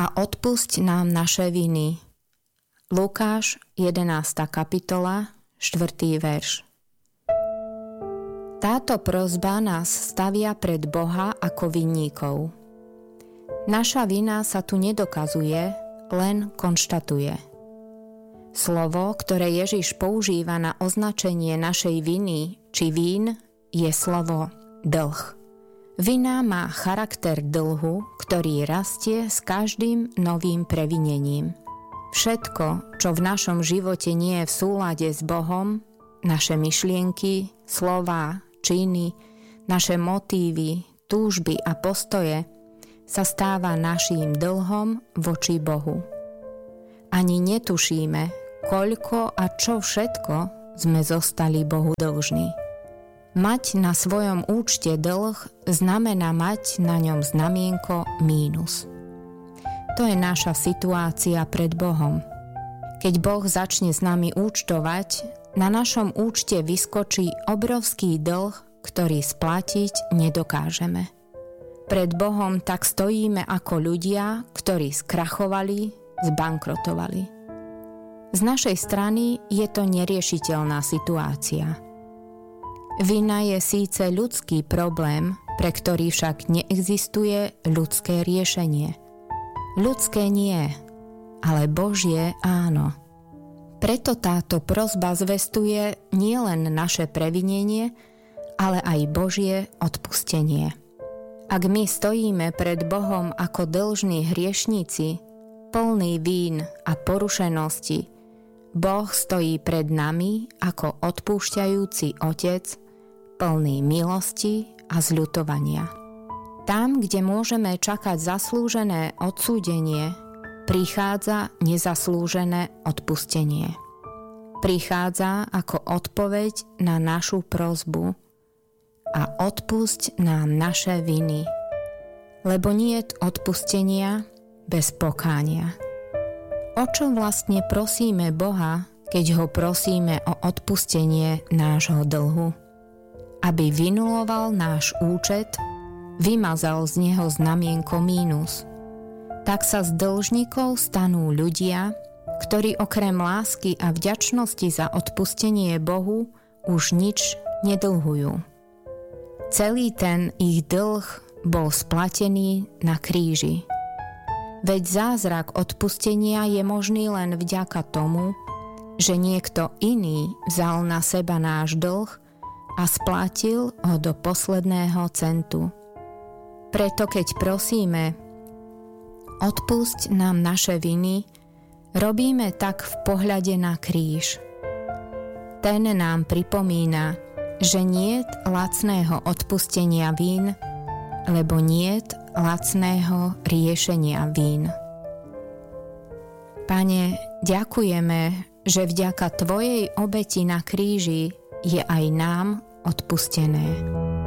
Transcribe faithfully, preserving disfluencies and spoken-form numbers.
a odpusť nám naše viny. Lukáš, jedenásta kapitola, štvrtý verš. Táto prosba nás stavia pred Boha ako vinníkov. Naša vina sa tu nedokazuje, len konštatuje. Slovo, ktoré Ježiš používa na označenie našej viny či vín, je slovo dlh. Vina má charakter dlhu, ktorý rastie s každým novým previnením. Všetko, čo v našom živote nie je v súlade s Bohom, naše myšlienky, slová, činy, naše motívy, túžby a postoje, sa stáva naším dlhom voči Bohu. Ani netušíme, koľko a čo všetko sme zostali Bohu dlžní. Mať na svojom účte dlh znamená mať na ňom znamienko mínus. To je naša situácia pred Bohom. Keď Boh začne s nami účtovať, na našom účte vyskočí obrovský dlh, ktorý splatiť nedokážeme. Pred Bohom tak stojíme ako ľudia, ktorí skrachovali, zbankrotovali. Z našej strany je to neriešiteľná situácia. Vina je síce ľudský problém, pre ktorý však neexistuje ľudské riešenie. Ľudské nie, ale Božie áno. Preto táto prosba zvestuje nielen naše previnenie, ale aj Božie odpustenie. Ak my stojíme pred Bohom ako dlžní hriešníci, plný vín a porušenosti, Boh stojí pred nami ako odpúšťajúci Otec, plný milosti a zľutovania. Tam, kde môžeme čakať zaslúžené odsúdenie, prichádza nezaslúžené odpustenie. Prichádza ako odpoveď na našu prosbu a odpusť nám naše viny, lebo niet odpustenia bez pokánia. O čo vlastne prosíme Boha, keď ho prosíme o odpustenie nášho dlhu? Aby vynuloval náš účet, vymazal z neho znamienko mínus. Tak sa z dlžníkov stanú ľudia, ktorí okrem lásky a vďačnosti za odpustenie Bohu už nič nedlhujú. Celý ten ich dlh bol splatený na kríži. Veď zázrak odpustenia je možný len vďaka tomu, že niekto iný vzal na seba náš dlh a splatil ho do posledného centu. Preto keď prosíme, odpusť nám naše viny, robíme tak v pohľade na kríž. Ten nám pripomína, že niet lacného odpustenia vín, lebo niet lacného riešenia vín. Pane, ďakujeme, že vďaka Tvojej obeti na kríži je aj nám odpustené.